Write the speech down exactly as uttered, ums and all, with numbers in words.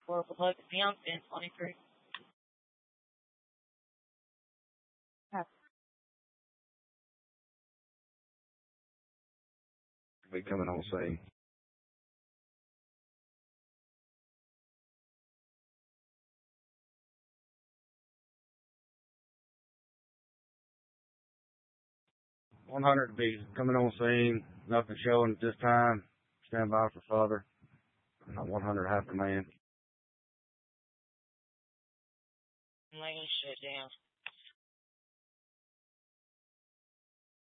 for Biloxi Beyond ten twenty-three. Be coming on scene. one hundred to be coming on scene. Nothing showing at this time. Stand by for further. one hundred half command. Lane shut down.